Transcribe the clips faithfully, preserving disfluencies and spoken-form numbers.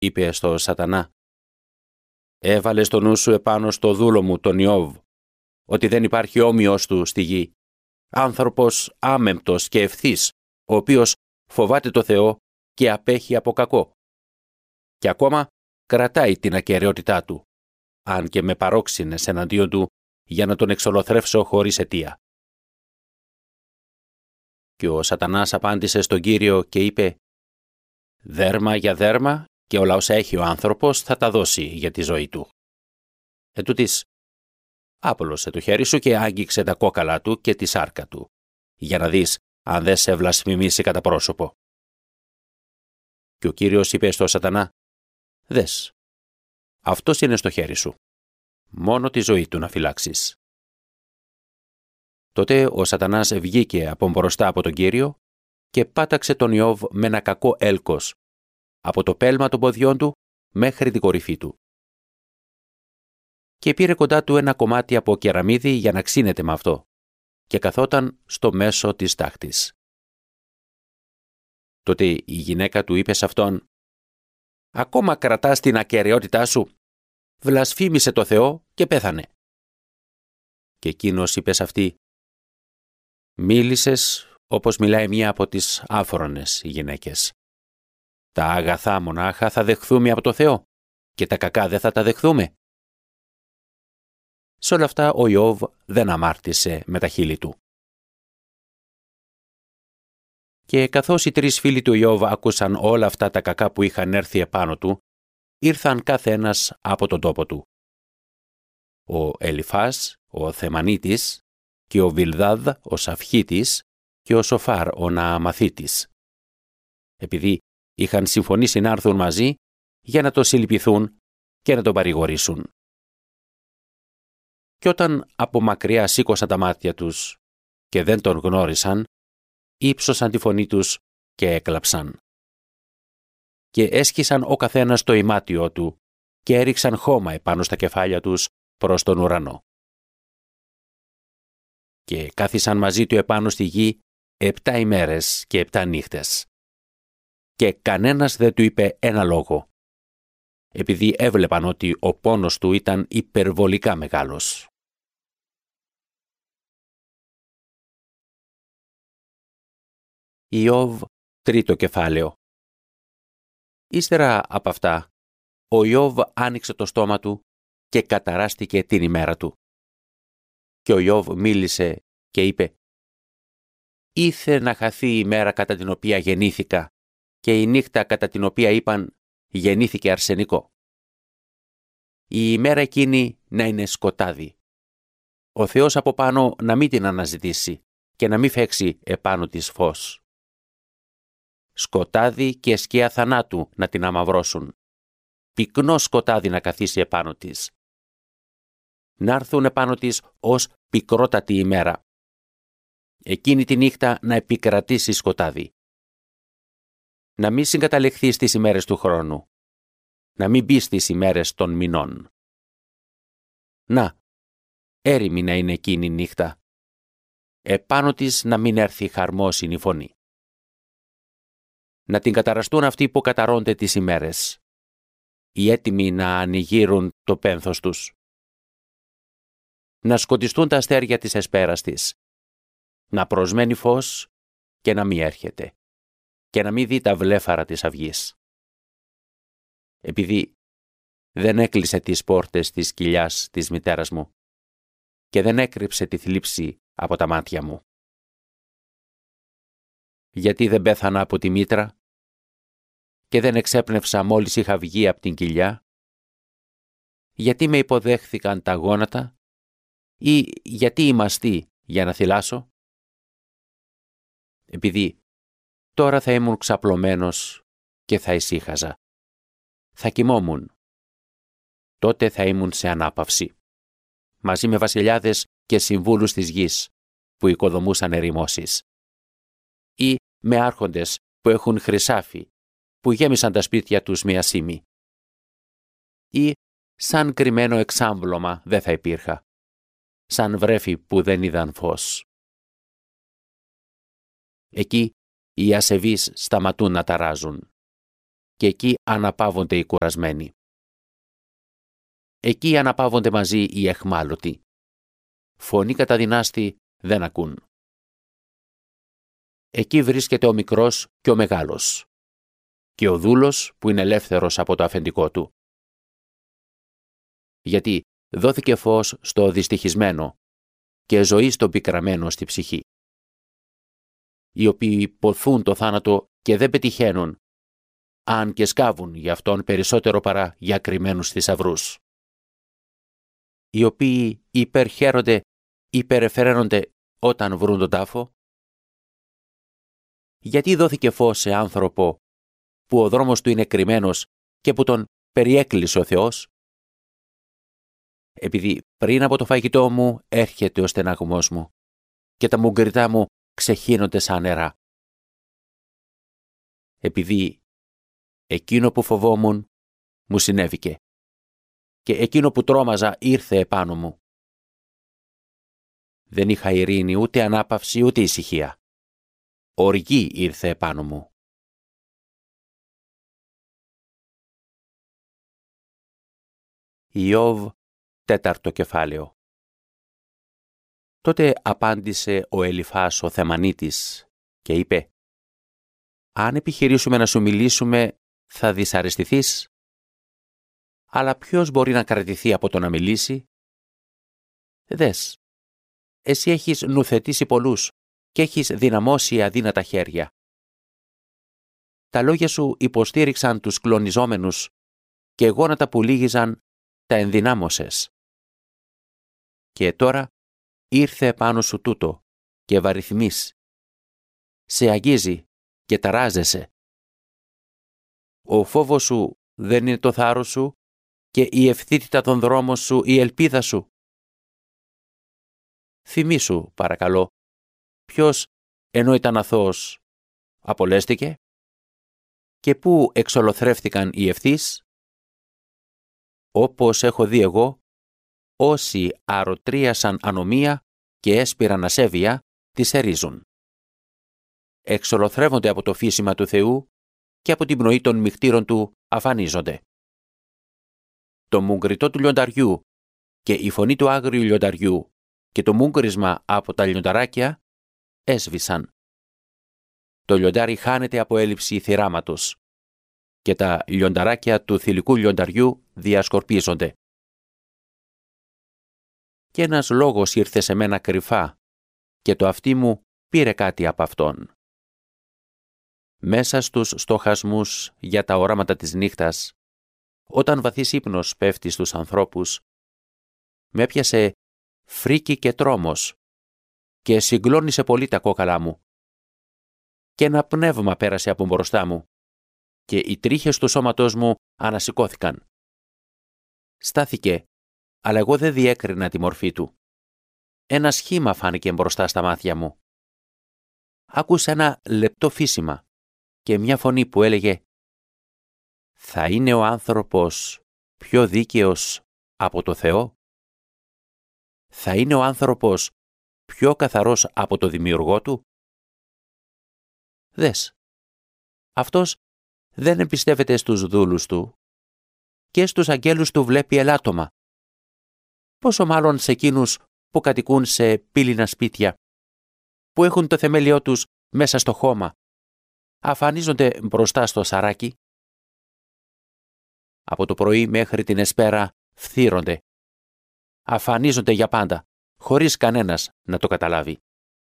είπε στο Σατανά: «Έβαλες το νου σου επάνω στο δούλο μου τον Ιώβ, ότι δεν υπάρχει όμοιος του στη γη, άνθρωπος άμεμπτος και ευθύς, ο οποίος φοβάται το Θεό και απέχει από κακό. Και ακόμα κρατάει την ακεραιότητά του, αν και με παρόξυνες εναντίον του, για να τον εξολοθρεύσω χωρίς αιτία». Και ο Σατανάς απάντησε στον Κύριο και είπε: «Δέρμα για δέρμα, και όλα όσα έχει ο άνθρωπος θα τα δώσει για τη ζωή του». Ετούτοις, άπολωσε το χέρι σου και άγγιξε τα κόκαλα του και τη σάρκα του, για να δεις αν δεν σε βλασφημίσει κατά πρόσωπο. Και ο Κύριος είπε στο Σατανά: «Δες, αυτός είναι στο χέρι σου. Μόνο τη ζωή του να φυλάξεις». Τότε ο Σατανάς βγήκε από μπροστά από τον Κύριο και πάταξε τον Ιώβ με ένα κακό έλκος, από το πέλμα των ποδιών του μέχρι την κορυφή του. Και πήρε κοντά του ένα κομμάτι από κεραμίδι για να ξύνεται με αυτό, και καθόταν στο μέσο της τάχτης. Τότε η γυναίκα του είπε σε αυτόν: «Ακόμα κρατάς την ακεραιότητά σου? Βλασφήμισε το Θεό και πέθανε». Και εκείνος είπε σε αυτή: «Μίλησες όπως μιλάει μία από τις άφρονες γυναίκες. Τα αγαθά μονάχα θα δεχθούμε από το Θεό και τα κακά δεν θα τα δεχθούμε». Σε όλα αυτά ο Ιώβ δεν αμάρτησε με τα χείλη του. Και καθώς οι τρεις φίλοι του Ιώβ άκουσαν όλα αυτά τα κακά που είχαν έρθει επάνω του, ήρθαν κάθε ένας από τον τόπο του. Ο Ελιφάς, ο Θεμανίτης, και ο Βιλδάδ, ο Σαφχίτης, και ο Σοφάρ, ο Νααμαθίτης, επειδή είχαν συμφωνήσει να έρθουν μαζί για να το συλληπιθούν και να τον παρηγορήσουν. Και όταν από μακριά σήκωσαν τα μάτια τους και δεν τον γνώρισαν, ύψωσαν τη φωνή τους και έκλαψαν. Και έσκισαν ο καθένας το ημάτιό του και έριξαν χώμα επάνω στα κεφάλια τους προς τον ουρανό. Και κάθισαν μαζί του επάνω στη γη επτά ημέρες και επτά νύχτες. Και κανένας δεν του είπε ένα λόγο, επειδή έβλεπαν ότι ο πόνος του ήταν υπερβολικά μεγάλος. Ιώβ, τρίτο κεφάλαιο. Ύστερα από αυτά, ο Ιώβ άνοιξε το στόμα του και καταράστηκε την ημέρα του. Και ο Ιώβ μίλησε και είπε: «Ήθε να χαθεί η ημέρα κατά την οποία γεννήθηκα και η νύχτα κατά την οποία είπαν γεννήθηκε αρσενικό. Η ημέρα εκείνη να είναι σκοτάδι. Ο Θεός από πάνω να μην την αναζητήσει και να μην φέξει επάνω της φως. Σκοτάδι και σκιά θανάτου να την αμαυρώσουν. Πυκνό σκοτάδι να καθίσει επάνω της. Να έρθουν επάνω της ως πικρότατη ημέρα. Εκείνη τη νύχτα να επικρατήσει σκοτάδι. Να μην συγκαταλεχθεί στις ημέρες του χρόνου. Να μην μπει στις ημέρες των μηνών. Να, έρημη να είναι εκείνη η νύχτα. Επάνω της να μην έρθει χαρμόσυνη φωνή. Να την καταραστούν αυτοί που καταρώνται τις ημέρες. Οι έτοιμοι να ανοιγείρουν το πένθος τους. Να σκοτιστούν τα αστέρια της εσπέρας της. Να προσμένει φως και να μη έρχεται. Και να μη δει τα βλέφαρα της αυγής. Επειδή δεν έκλεισε τις πόρτες της κοιλιάς της μητέρας μου και δεν έκρυψε τη θλίψη από τα μάτια μου. Γιατί δεν πέθανα από τη μήτρα και δεν εξέπνευσα μόλις είχα βγει από την κοιλιά? Γιατί με υποδέχθηκαν τα γόνατα ή γιατί οι μαστοί για να θυλάσω? Επειδή τώρα θα ήμουν ξαπλωμένος και θα ησύχαζα. Θα κοιμόμουν. Τότε θα ήμουν σε ανάπαυση, μαζί με βασιλιάδες και συμβούλους της γης που οικοδομούσαν ερημώσεις. Ή με άρχοντες που έχουν χρυσάφι, που γέμισαν τα σπίτια τους με ασήμι. Ή σαν κρυμμένο εξάμβλωμα δεν θα υπήρχα, σαν βρέφη που δεν είδαν φως. Εκεί οι ασεβείς σταματούν να ταράζουν και εκεί αναπαύονται οι κουρασμένοι. Εκεί αναπαύονται μαζί οι αιχμάλωτοι. Φωνή καταδυνάστη δεν ακούν. Εκεί βρίσκεται ο μικρός και ο μεγάλος, και ο δούλος που είναι ελεύθερος από το αφεντικό του. Γιατί δόθηκε φως στο δυστυχισμένο και ζωή στον πικραμένο στη ψυχή. Οι οποίοι ποθούν το θάνατο και δεν πετυχαίνουν, αν και σκάβουν για αυτόν περισσότερο παρά για κρυμμένους θησαυρούς. Οι οποίοι υπερχαίρονται, υπερεφραίνονται όταν βρουν τον τάφο. Γιατί δόθηκε φως σε άνθρωπο που ο δρόμος του είναι κρυμμένος και που τον περιέκλεισε ο Θεός? Επειδή πριν από το φαγητό μου έρχεται ο στεναγμός μου και τα μουγκριτά μου ξεχύνονται σαν νερά. Επειδή εκείνο που φοβόμουν μου συνέβηκε και εκείνο που τρόμαζα ήρθε επάνω μου. Δεν είχα ειρήνη, ούτε ανάπαυση, ούτε ησυχία. Οργή ήρθε επάνω μου. Ιώβ, τέταρτο κεφάλαιο. Τότε απάντησε ο Ελιφάς ο Θεμανίτης και είπε: «Αν επιχειρήσουμε να σου μιλήσουμε, θα δυσαρεστηθείς? Αλλά ποιος μπορεί να κρατηθεί από το να μιλήσει? Δες, εσύ έχεις νουθετήσει πολλούς και έχεις δυναμώσει αδύνατα χέρια. Τα λόγια σου υποστήριξαν τους κλονιζόμενους και γόνατα που λύγιζαν τα ενδυνάμωσες. Και τώρα ήρθε επάνω σου τούτο και βαριθμείς. Σε αγγίζει και ταράζεσαι. Ο φόβος σου δεν είναι το θάρρος σου και η ευθύτητα των δρόμων σου η ελπίδα σου. Θυμήσου, παρακαλώ, ποιος, ενώ ήταν αθώος, απολέστηκε? Και πού εξολοθρεύτηκαν οι ευθύς? Όπως έχω δει εγώ, όσοι αρωτρίασαν ανομία και έσπηραν ασέβεια, τις ερίζουν. Εξολοθρεύονται από το φύσιμα του Θεού και από την πνοή των μυχτήρων του αφανίζονται. Το μουγκριτό του λιονταριού και η φωνή του άγριου λιονταριού και το μούγκρισμα από τα λιονταράκια έσβησαν. Το λιοντάρι χάνεται από έλλειψη θυράματος και τα λιονταράκια του θηλυκού λιονταριού διασκορπίζονται. Και ένας λόγος ήρθε σε μένα κρυφά και το αυτί μου πήρε κάτι από αυτόν. Μέσα στους στοχασμούς για τα οράματα της νύχτας, όταν βαθύς ύπνος πέφτει στους ανθρώπους, με έπιασε φρίκι και τρόμος και συγκλώνησε πολύ τα κόκαλά μου. Και ένα πνεύμα πέρασε από μπροστά μου και οι τρίχες του σώματός μου ανασηκώθηκαν. Στάθηκε, αλλά εγώ δεν διέκρινα τη μορφή του. Ένα σχήμα φάνηκε μπροστά στα μάτια μου. Άκουσα ένα λεπτό φύσιμα και μια φωνή που έλεγε: «Θα είναι ο άνθρωπος πιο δίκαιος από το Θεό? Θα είναι ο άνθρωπος πιο καθαρός από το δημιουργό του?» Δες, αυτός δεν εμπιστεύεται στους δούλους του και στους αγγέλους του βλέπει ελάττωμα. Πόσο μάλλον σε εκείνους που κατοικούν σε πύληνα σπίτια, που έχουν το θεμέλιό τους μέσα στο χώμα, αφανίζονται μπροστά στο σαράκι. Από το πρωί μέχρι την εσπέρα φθύρονται. Αφανίζονται για πάντα, χωρίς κανένας να το καταλάβει.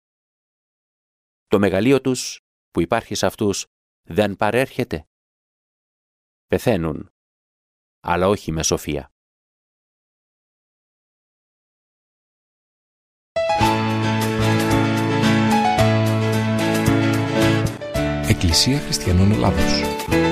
Το μεγαλείο τους που υπάρχει σε αυτούς δεν παρέρχεται. Πεθαίνουν, αλλά όχι με σοφία. Εκκλησία Χριστιανών Ελλάδος.